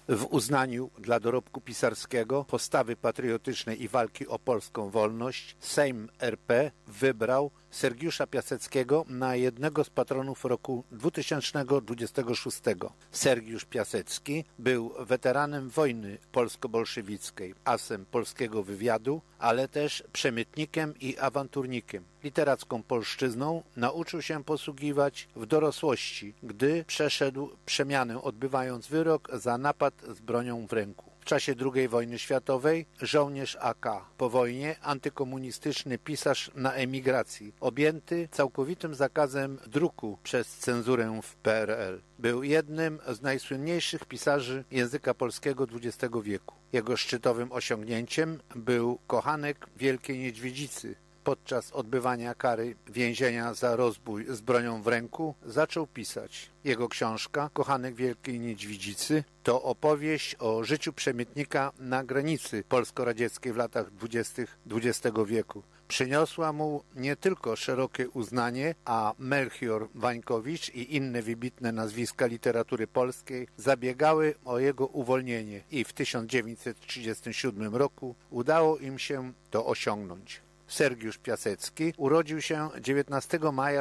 W uznaniu dla dorobku pisarskiego, postawy patriotycznej i walki o polską wolność Sejm RP wybrał Sergiusza Piaseckiego na jednego z patronów roku 2026. Sergiusz Piasecki był weteranem wojny polsko-bolszewickiej, asem polskiego wywiadu, ale też przemytnikiem i awanturnikiem. Literacką polszczyzną nauczył się posługiwać w dorosłości, gdy przeszedł przemianę, odbywając wyrok za napad z bronią w ręku. W czasie II wojny światowej żołnierz AK. Po wojnie antykomunistyczny pisarz na emigracji, objęty całkowitym zakazem druku przez cenzurę w PRL. Był jednym z najsłynniejszych pisarzy języka polskiego XX wieku. Jego szczytowym osiągnięciem był Kochanek Wielkiej Niedźwiedzicy. Podczas odbywania kary więzienia za rozbój z bronią w ręku zaczął pisać. Jego książka Kochanek Wielkiej Niedźwiedzicy to opowieść o życiu przemytnika na granicy polsko-radzieckiej w latach 20. XX wieku. Przyniosła mu nie tylko szerokie uznanie, a Melchior Wańkowicz i inne wybitne nazwiska literatury polskiej zabiegały o jego uwolnienie i w 1937 roku udało im się to osiągnąć. Sergiusz Piasecki urodził się 19 maja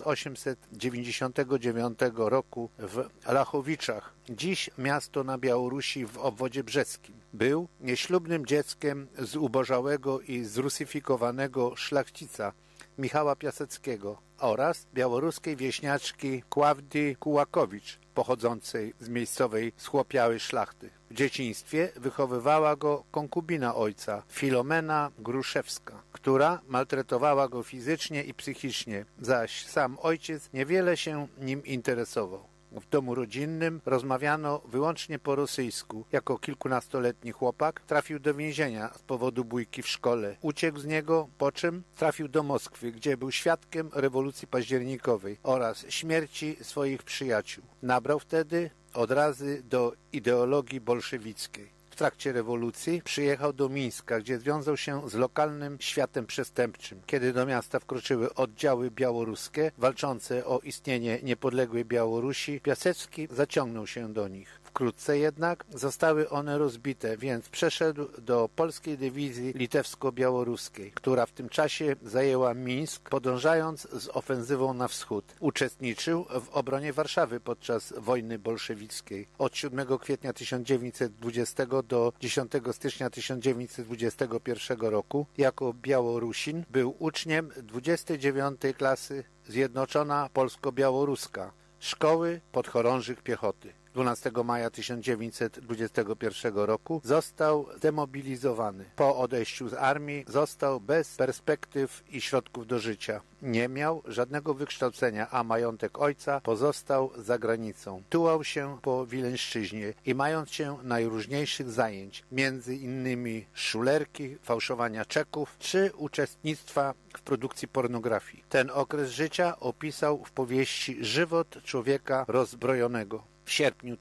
1899 roku w Lachowiczach, dziś miasto na Białorusi w obwodzie brzeskim. Był nieślubnym dzieckiem zubożałego i zrusyfikowanego szlachcica Michała Piaseckiego oraz białoruskiej wieśniaczki Kławdii Kułakowicz, pochodzącej z miejscowej schłopiałej szlachty. W dzieciństwie wychowywała go konkubina ojca, Filomena Gruszewska, która maltretowała go fizycznie i psychicznie, zaś sam ojciec niewiele się nim interesował. W domu rodzinnym rozmawiano wyłącznie po rosyjsku. Jako kilkunastoletni chłopak trafił do więzienia z powodu bójki w szkole. Uciekł z niego, po czym trafił do Moskwy, gdzie był świadkiem rewolucji październikowej oraz śmierci swoich przyjaciół. Nabrał wtedy odrazy do ideologii bolszewickiej. W trakcie rewolucji przyjechał do Mińska, gdzie związał się z lokalnym światem przestępczym. Kiedy do miasta wkroczyły oddziały białoruskie walczące o istnienie niepodległej Białorusi, Piasecki zaciągnął się do nich. Wkrótce jednak zostały one rozbite, więc przeszedł do polskiej dywizji litewsko-białoruskiej, która w tym czasie zajęła Mińsk, podążając z ofensywą na wschód. Uczestniczył w obronie Warszawy podczas wojny bolszewickiej. Od 7 kwietnia 1920 do 10 stycznia 1921 roku jako Białorusin był uczniem 29 klasy Zjednoczona Polsko-Białoruska Szkoły Podchorążych Piechoty. 12 maja 1921 roku został demobilizowany. Po odejściu z armii został bez perspektyw i środków do życia. Nie miał żadnego wykształcenia, a majątek ojca pozostał za granicą. Tułał się po Wileńszczyźnie i mając się najróżniejszych zajęć, między innymi szulerki, fałszowania czeków czy uczestnictwa w produkcji pornografii. Ten okres życia opisał w powieści Żywot człowieka rozbrojonego. W sierpniu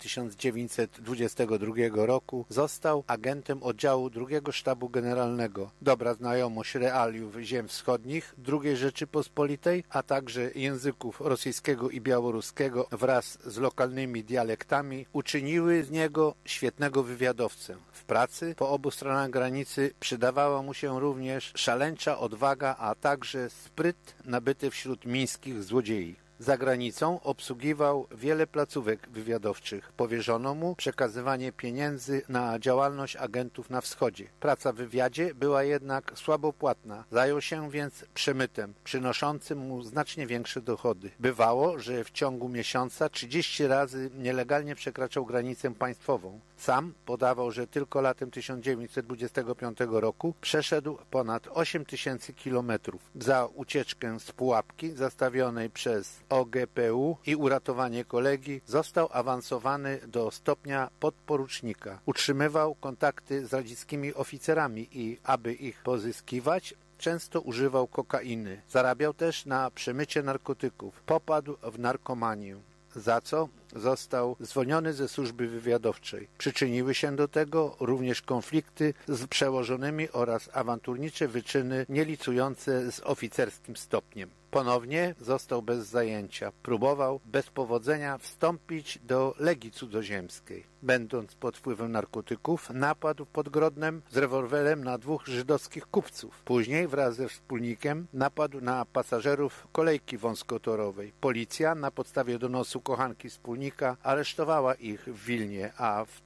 1922 roku został agentem oddziału II Sztabu Generalnego. Dobra znajomość realiów ziem wschodnich II Rzeczypospolitej, a także języków rosyjskiego i białoruskiego wraz z lokalnymi dialektami uczyniły z niego świetnego wywiadowcę. W pracy po obu stronach granicy przydawała mu się również szaleńcza odwaga, a także spryt nabyty wśród mińskich złodziei. Za granicą obsługiwał wiele placówek wywiadowczych. Powierzono mu przekazywanie pieniędzy na działalność agentów na wschodzie. Praca w wywiadzie była jednak słabo płatna. Zajął się więc przemytem, przynoszącym mu znacznie większe dochody. Bywało, że w ciągu miesiąca 30 razy nielegalnie przekraczał granicę państwową. Sam podawał, że tylko latem 1925 roku przeszedł ponad 8000 kilometrów. Za ucieczkę z pułapki zastawionej przez OGPU i uratowanie kolegi został awansowany do stopnia podporucznika. Utrzymywał kontakty z radzieckimi oficerami i, aby ich pozyskiwać, często używał kokainy. Zarabiał też na przemycie narkotyków. Popadł w narkomanię, za co został zwolniony ze służby wywiadowczej. Przyczyniły się do tego również konflikty z przełożonymi oraz awanturnicze wyczyny nielicujące z oficerskim stopniem. Ponownie został bez zajęcia. Próbował bez powodzenia wstąpić do Legii Cudzoziemskiej. Będąc pod wpływem narkotyków, napadł pod Grodnem z rewolwerem na 2 żydowskich kupców. Później wraz ze wspólnikiem napadł na pasażerów kolejki wąskotorowej. Policja na podstawie donosu kochanki wspólnika aresztowała ich w Wilnie, a w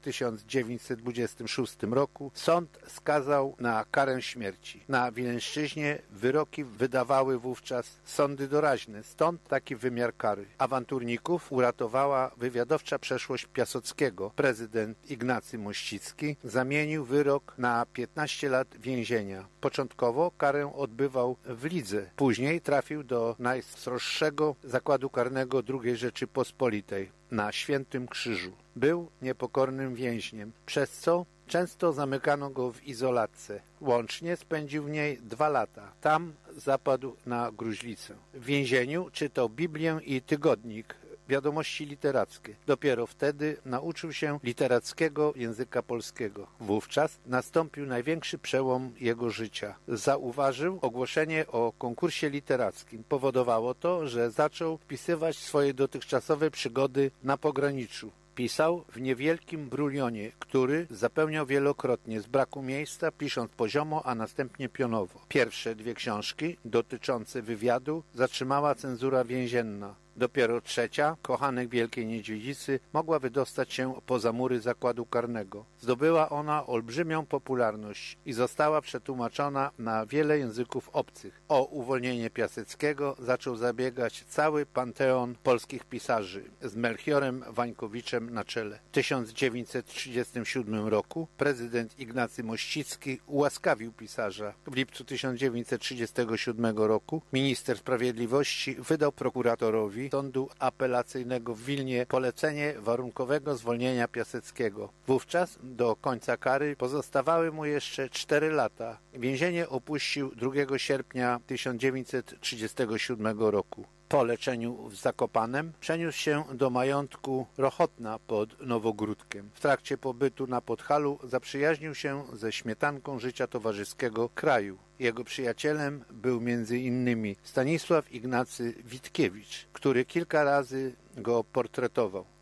1926 roku sąd skazał na karę śmierci. Na Wileńszczyźnie wyroki wydawały wówczas sądy doraźne, stąd taki wymiar kary. Awanturników uratowała wywiadowcza przeszłość Piasockiego. Prezydent Ignacy Mościcki zamienił wyrok na 15 lat więzienia. Początkowo karę odbywał w Lidze, później trafił do najsroższego zakładu karnego II Rzeczypospolitej na Świętym Krzyżu. Był niepokornym więźniem, przez co często zamykano go w izolatce. Łącznie spędził w niej 2 lata. Tam zapadł na gruźlicę. W więzieniu czytał Biblię i tygodnik, wiadomości literackie. Dopiero wtedy nauczył się literackiego języka polskiego. Wówczas nastąpił największy przełom jego życia. Zauważył ogłoszenie o konkursie literackim. Powodowało to, że zaczął wpisywać swoje dotychczasowe przygody na pograniczu. Pisał w niewielkim brulionie, który zapełniał wielokrotnie z braku miejsca, pisząc poziomo, a następnie pionowo. Pierwsze 2 książki dotyczące wywiadu zatrzymała cenzura więzienna. Dopiero 3, Kochanek Wielkiej Niedźwiedzicy, mogła wydostać się poza mury zakładu karnego. Zdobyła ona olbrzymią popularność i została przetłumaczona na wiele języków obcych. O uwolnienie Piaseckiego zaczął zabiegać cały panteon polskich pisarzy z Melchiorem Wańkowiczem na czele. W 1937 roku prezydent Ignacy Mościcki ułaskawił pisarza. W lipcu 1937 roku minister sprawiedliwości wydał prokuratorowi Sądu Apelacyjnego w Wilnie polecenie warunkowego zwolnienia Piaseckiego. Wówczas do końca kary pozostawały mu jeszcze 4 lata. Więzienie opuścił 2 sierpnia 1937 roku. Po leczeniu w Zakopanem przeniósł się do majątku Rochotna pod Nowogródkiem. W trakcie pobytu na Podhalu zaprzyjaźnił się ze śmietanką życia towarzyskiego kraju. Jego przyjacielem był m.in. Stanisław Ignacy Witkiewicz, który kilka razy go portretował.